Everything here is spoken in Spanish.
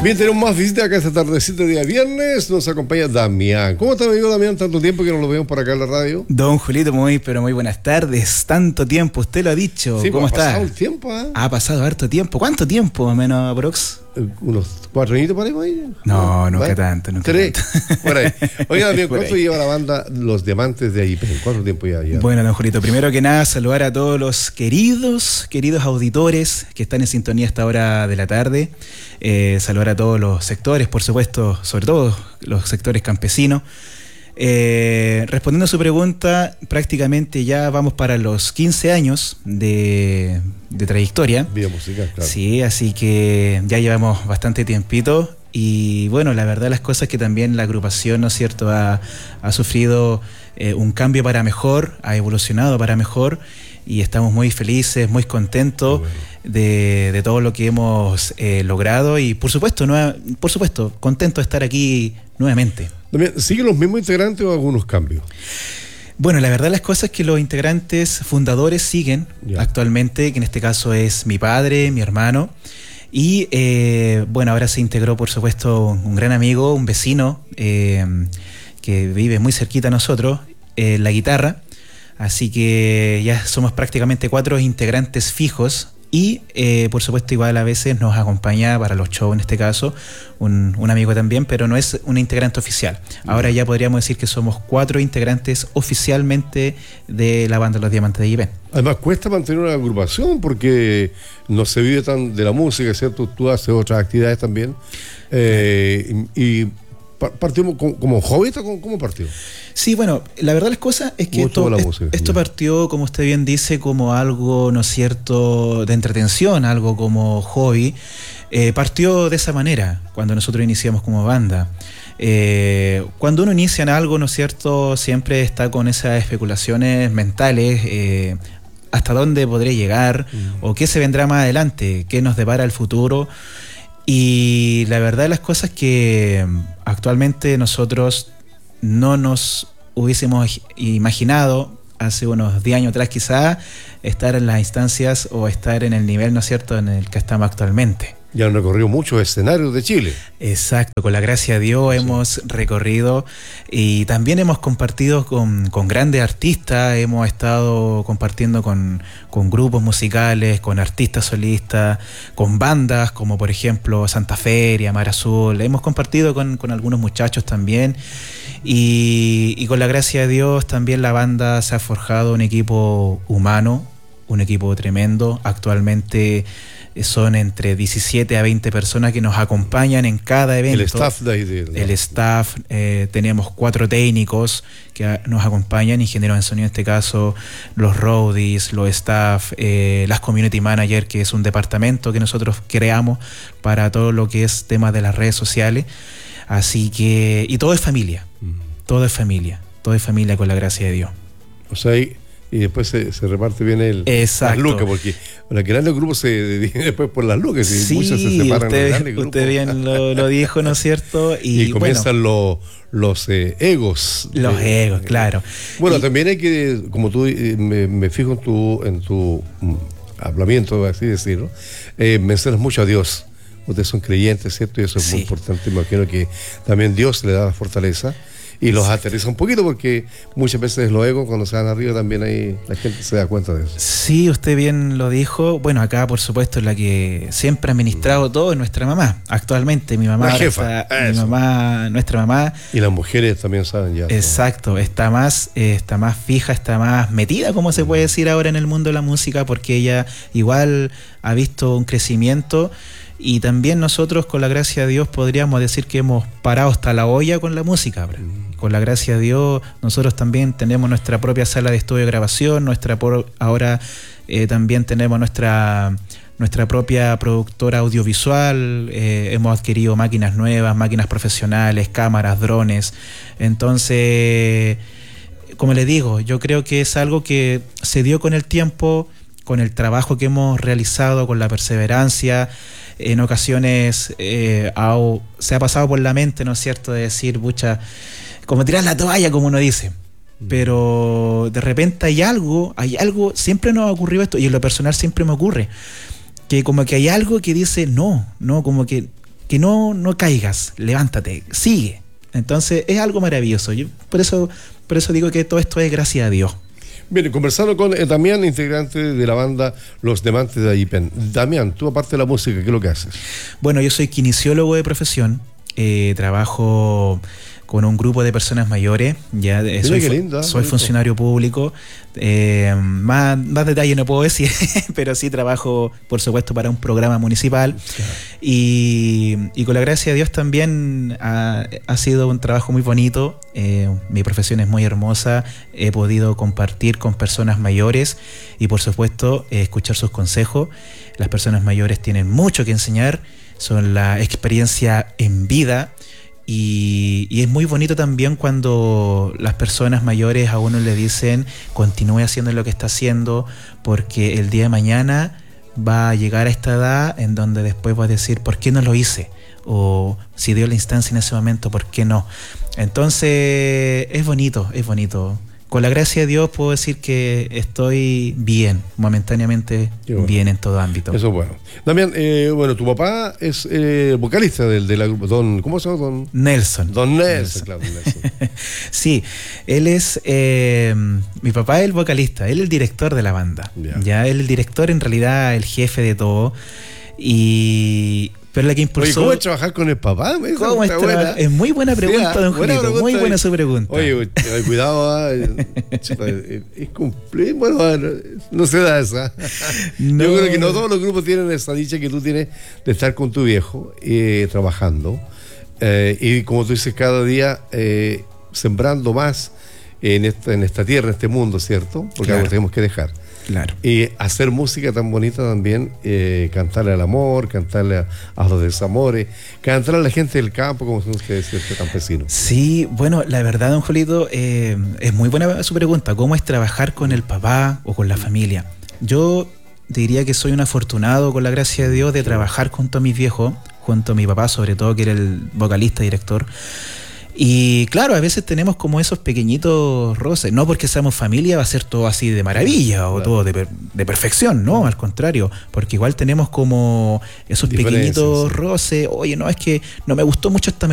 Bien, tenemos más visitas acá esta tardecita de día viernes. Nos acompaña Damián. ¿Cómo está, amigo Damián? Tanto tiempo que no lo vemos por acá en la radio. Don Julito, muy buenas tardes. Tanto tiempo, usted lo ha dicho. Sí, ¿Cómo está? Ha pasado el tiempo, ¿eh? Ha pasado harto tiempo. ¿Cuánto tiempo, más o menos, aprox? Unos 4 añitos para ahí. No, nunca tanto. 3. Por ahí. Oiga, Damián, ¿cuánto lleva la banda Los Diamantes de Ayipen? ¿Cuánto tiempo ya lleva? Bueno, don Julito, primero que nada, saludar a todos los queridos auditores que están en sintonía a esta hora de la tarde. Saludar a todos los sectores, por supuesto, sobre todo los sectores campesinos. Respondiendo a su pregunta, prácticamente ya vamos para los 15 años de trayectoria. Vida musical, claro. Sí, así que ya llevamos bastante tiempito. Y bueno, la verdad las cosas es que también la agrupación, ¿no es cierto?, ha sufrido un cambio para mejor, ha evolucionado para mejor. Y estamos muy felices, muy contentos de todo lo que hemos logrado y por supuesto, contento de estar aquí nuevamente. ¿Siguen los mismos integrantes o algunos cambios? Bueno, la verdad las cosas es que los integrantes fundadores siguen actualmente, que en este caso es mi padre, mi hermano. Y bueno, ahora se integró por supuesto un gran amigo, un vecino que vive muy cerquita a nosotros, la guitarra. Así que ya somos prácticamente 4 integrantes fijos y por supuesto igual a veces nos acompaña para los shows en este caso un amigo también, pero no es un integrante oficial. Ahora ya podríamos decir que somos 4 integrantes oficialmente de la banda Los Diamantes de Ayipen. Además cuesta mantener una agrupación porque no se vive tan de la música, ¿cierto? Tú haces otras actividades también y ¿partimos como hobby? ¿Cómo partió? Sí, bueno, la verdad las cosas es que esto partió, como usted bien dice, como algo, ¿no es cierto?, de entretención, algo como hobby. Partió de esa manera, cuando nosotros iniciamos como banda. Cuando uno inicia en algo, ¿no es cierto?, siempre está con esas especulaciones mentales, hasta dónde podré llegar, o qué se vendrá más adelante, qué nos depara el futuro. Y la verdad de las cosas es que actualmente nosotros no nos hubiésemos imaginado hace unos 10 años atrás quizás estar en las instancias o estar en el nivel, ¿no es cierto?, en el que estamos actualmente. Ya han recorrido muchos escenarios de Chile. Exacto, con la gracia de Dios hemos recorrido y también hemos compartido con grandes artistas, hemos estado compartiendo con grupos musicales, con artistas solistas, con bandas como por ejemplo Santa Feria, Mar Azul, hemos compartido con algunos muchachos también y con la gracia de Dios también la banda se ha forjado un equipo humano, un equipo tremendo. Actualmente son entre 17 a 20 personas que nos acompañan en cada evento. El staff de ahí. El staff, tenemos 4 técnicos que nos acompañan, ingenieros en sonido en este caso, los roadies, los staff, las community managers, que es un departamento que nosotros creamos para todo lo que es temas de las redes sociales. Así que, y todo es familia, todo es familia con la gracia de Dios. O sea, y después se reparte bien las lucas, porque los grandes grupos se dividen después por las lucas, y sí, muchos se separan en grandes grupos. Usted bien lo dijo, ¿no es cierto? Y comienzan los egos. Los egos, claro. Bueno, también hay que, como tú, me fijo en tu hablamiento, así decirlo, mencionas mucho a Dios. Ustedes son creyentes, ¿cierto? Y eso es muy importante. Imagino que también Dios le da la fortaleza y los aterriza un poquito, porque muchas veces los egos cuando se van arriba también ahí la gente se da cuenta de eso. Sí, usted bien lo dijo. Bueno, acá por supuesto la que siempre ha administrado todo es nuestra mamá. Actualmente mi mamá, la jefa, nuestra mamá. Y las mujeres también saben ya. Exacto, está más fija, está más metida, como se puede decir ahora en el mundo de la música, porque ella igual ha visto un crecimiento. Y también nosotros, con la gracia de Dios, podríamos decir que hemos parado hasta la olla con la música. Con la gracia de Dios, nosotros también tenemos nuestra propia sala de estudio de grabación, ahora también tenemos nuestra propia productora audiovisual, hemos adquirido máquinas nuevas, máquinas profesionales, cámaras, drones. Entonces, como les digo, yo creo que es algo que se dio con el tiempo, con el trabajo que hemos realizado, con la perseverancia. En ocasiones se ha pasado por la mente, ¿no es cierto?, de decir, pucha, como tirar la toalla, como uno dice. Pero de repente hay algo, siempre nos ha ocurrido esto, y en lo personal siempre me ocurre, que como que hay algo que dice, no, como que que no caigas, levántate, sigue. Entonces es algo maravilloso. Yo por eso digo que todo esto es gracias a Dios. Bien, conversando con Damián, integrante de la banda Los Demantes de Ayipen. Damián, tú aparte de la música, ¿qué es lo que haces? Bueno, yo soy kinesiólogo de profesión, trabajo con un grupo de personas mayores, ya soy funcionario público, más detalle no puedo decir, pero sí trabajo, por supuesto, para un programa municipal, y con la gracia de Dios también ha sido un trabajo muy bonito. Mi profesión es muy hermosa, he podido compartir con personas mayores y por supuesto escuchar sus consejos. Las personas mayores tienen mucho que enseñar, son la experiencia en vida. Y es muy bonito también cuando las personas mayores a uno le dicen continúe haciendo lo que está haciendo, porque el día de mañana va a llegar a esta edad en donde después va a decir ¿por qué no lo hice? O si dio la instancia en ese momento, ¿por qué no? Entonces es bonito. Con la gracia de Dios puedo decir que estoy bien, momentáneamente bien en todo ámbito. Eso es bueno. Damián, bueno, tu papá es vocalista de la grupo, ¿cómo se llama? Don Nelson. Don Nelson, claro, Nelson. Sí, él es, mi papá es el vocalista, él es el director de la banda. Ya él es el director, en realidad el jefe de todo. Pero la que impulsó... Oye, ¿cómo es trabajar con el papá? ¿Cómo es muy buena pregunta, don Julito. Muy buena su pregunta. Oye, cuidado, es cumplir. Bueno, no se da esa. No. Yo creo que no todos los grupos tienen esa dicha que tú tienes de estar con tu viejo trabajando. Y como tú dices, cada día sembrando más en esta tierra, en este mundo, ¿cierto? Porque algo tenemos que dejar. Claro. Y hacer música tan bonita también, cantarle al amor, cantarle a los desamores, cantarle a la gente del campo, como son ustedes, ¿cierto? Campesinos. Sí, bueno, la verdad, don Julito, es muy buena su pregunta. ¿Cómo es trabajar con el papá o con la familia? Yo diría que soy un afortunado, con la gracia de Dios, de trabajar junto a mis viejos, junto a mi papá, sobre todo, que era el vocalista, director. Y claro, a veces tenemos como esos pequeñitos roces. No porque seamos familia va a ser todo así de maravilla o todo de perfección, no, al contrario, porque igual tenemos como esos pequeñitos roces. Oye, no, es que no me gustó mucho esta